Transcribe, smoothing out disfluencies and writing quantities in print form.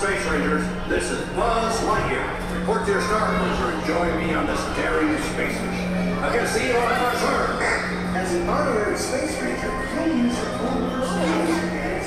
Space Rangers. This is Buzz Lightyear. Report to your star cruiser and join me on this daring space mission. I can see you on our turn. As an honorary space ranger, you'll use your own personality